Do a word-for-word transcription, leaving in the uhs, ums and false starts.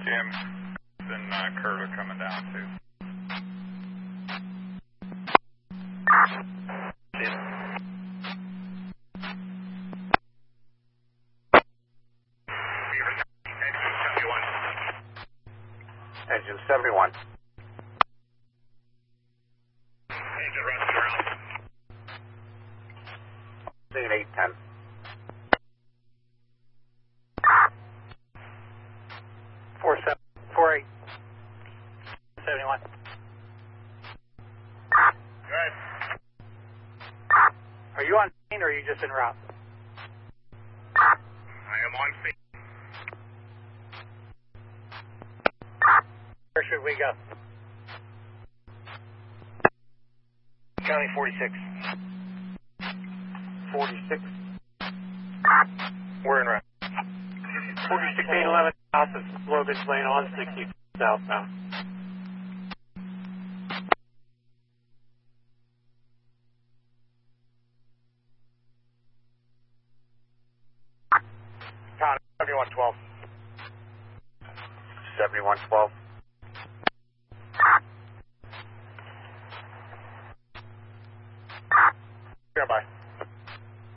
Jim and uh, Kurt are coming down too. Engine seventy-one. Engine running around. Scene eight ten. Four seven four eight seventy-one. Good. Are you on scene or are you just en route? I am on scene. Where should we go? County forty-six. forty-six. We're in route. forty-six eight eleven south of Logan's Lane on sixty southbound. County seventy-one twelve. seventy-one twelve. Goodbye.